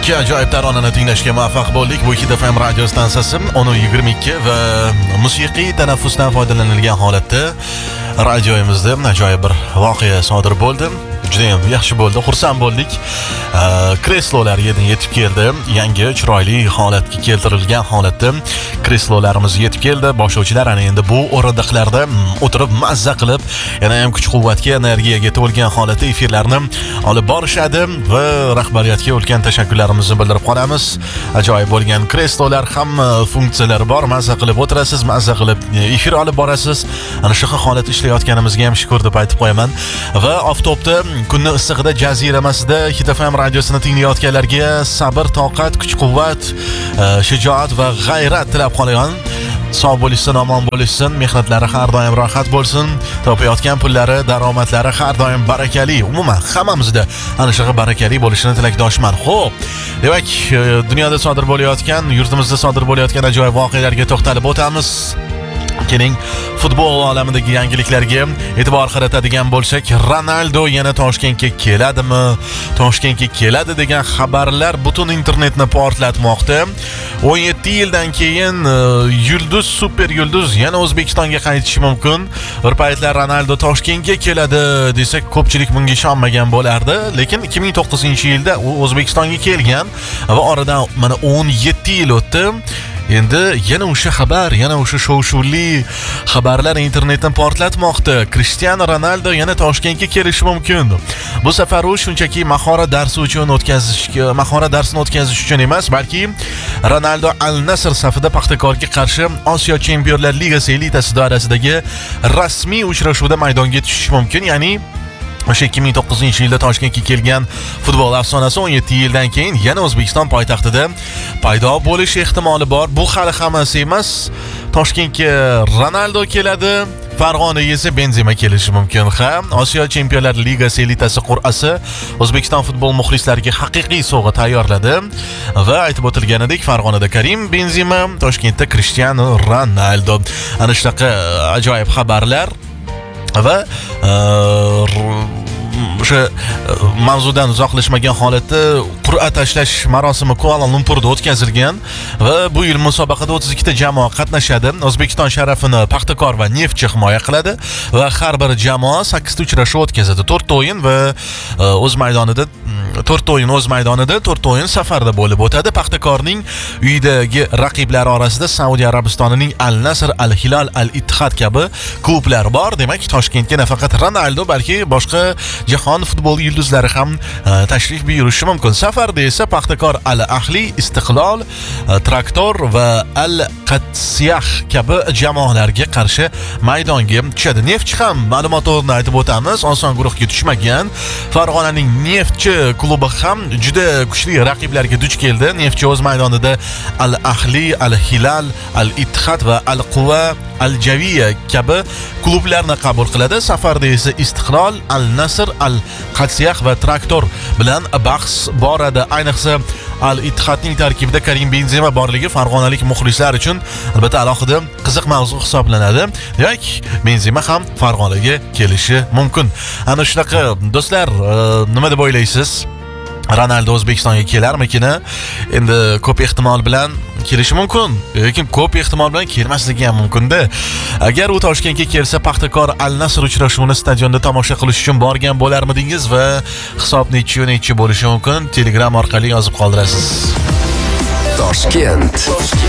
ikki ajoyib taronani tinglashga muvaffaq bo'ldik. Bu Hit FM radio stansiyasi 10:22 va musiqiy tanaffusdan foydalanilgan holatda radioyimizda ajoyib bir voqea sodir bo'ldi. Juda ham yaxshi bo'ldi, xursand bo'ldik. Kreslolar yetib keldi. Yangi chiroyli holatga keltirilgan holatda kreslolarimiz yetib keldi. Boshlovchilar ana endi bu o'rindiqlarda o'tirib mazza qilib, yana ham kuch-quvvatga, energiyaga to'lgan holatda efirlarni olib borishadi va rahbariyatga ulkan tashakkurlarimizni bildirib qolamiz. Ajoyib bo'lgan kreslolar, hamma funksiyalari bor. Mazza qilib o'tirasiz, mazza qilib efir olib borasiz. Ana shu holat ishlayotganimizga ham shukur deb aytib qo'yaman. Va oftobda kunni issig'ida jaziramasida Hit FM radiosini tinglayotganlarga sabr, toqat, kuch-quvvat, shijoat va g'ayrat tilab qolaman. Sog' bo'lishsin, omon bo'lishsin, mehnatlari har doim rohat bo'lsin, topayotgan pullari, daromadlari har doim barakali. Umuman hammamizda ana shu barakali bo'lishini tilakdoshman. Xo'p, demak, dunyoda sodir bo'layotgan, yurtimizda sodir bo'layotgan ajoyib voqealarga to'xtalib o'tamiz. Keling, futbol olamidagi yangiliklarga e'tibor qaratadigan bo'lsak, Ronaldo yana Toshkentga keladimi? Toshkentga keladi degan xabarlar butun internetni portlatmoqda. 17 yildan keyin yulduz, super yulduz yana O'zbekistonga qaytishi mumkin. Bir paytlar Ronaldo Toshkentga keladi desak, ko'pchilik bunga ishonmagan bo'lardi, lekin 2009-yilda u O'zbekistonga kelgan va oradan mana 17 yil o'tdi. Endi yana o'sha xabar, yana o'sha shov-shuvli xabarlar internetni portlatmoqda. Cristiano Ronaldo yana Toshkentga kelishi mumkin. Bu safar u shunchaki mahorat darsini o'tkazish uchun emas, balki Ronaldo Al-Nasr safida Paxtakorga qarshi Osiyo Chempionlar Ligasi elitasi doirasidagi rasmiy uchrashuvda maydonga tushishi mumkin. Ya'ni o'sha 2009-yilda Toshkentga kelgan futbol afsonasi 17 yildan keyin yana O'zbekiston poytaxtida paydo bo'lish ehtimoli bor. Bu hali hammasi emas. Toshkentga Ronaldo keladi, Farg'onaga esa Benzema kelishi mumkin. Osiyo Chempionlar Ligasi elitasi qur'asi O'zbekiston futbol muxlislariga haqiqiy sovg'a tayyorladi va aytib o'tilganidek, Farg'onada Karim Benzema, Toshkentda Cristiano Ronaldo. Ana shunaqa ajoyib xabarlar. Va o'sha mavzudan uzoqlashmagan holatda qur'a tashlash marosimi Kuala Lumpurda o'tkazilgan va bu yil musobaqada 32 ta jamoa qatnashadi. O'zbekiston sharafini Paxtakor va Neftchi himoya qiladi va har bir jamoa 8 ta uchrashuv o'tkazadi. 4 ta o'yin va o'z maydonida 4 o'yin safarda bo'lib o'tadi. Paxtakorning uyidagi raqiblari orasida Saudiya Arabistonining Al-Nasr, Al-Hilal, Al-Ittihad kabi klublar bor. Demak, Toshkentga nafaqat Ronaldo, balki boshqa jahon futbol yulduzlari ham tashrif buyurishi mumkin. Safarda esa Paxtakor, Al-Ahli, Istiqlol, Traktor va Al-Qatsiyah kabi jamoalarga qarshi maydonga tushadi. Neftchi ham ma'lumot o'rnida aytib o'tamiz, oson guruhga tushmagan. Farg'onaning Neftchi klubi ham juda kuchli raqiblarga duch keldi. Neftchi o'z maydonida Al-Ahli, Al-Hilal, Al-Ittihad va Al-Quva, Al-Javiya kabi klublarni qabul qiladi. Safarda esa Istiqlol, Al-Nasr, Al-Qatsiyah va Traktor bilan bahs boradi. Ayniqsa Al-Ittihadning tarkibida Karim Benzema borligi farg'onalik muxlislar uchun albatta alohida qiziq mavzu hisoblanadi. Demak, Benzema ham Farg'onaga kelishi mumkin. Ana shunaqa do'stlar, nima deb o'ylaysiz? Ronaldo O'zbekistonga kelarmikin? Endi ko'p ehtimol bilan kelishi mumkin, lekin ko'p ehtimol bilan kelmasligi ham mumkin-da. Agar u Toshkentga kelsa, Paxtakor Al-Nasr uchrashuvini stadionda tomosha qilish uchun borgan bo'larmidingiz va hisob nechi bo'lishi mumkin? Telegram orqali yozib qoldirasiz. Toshkent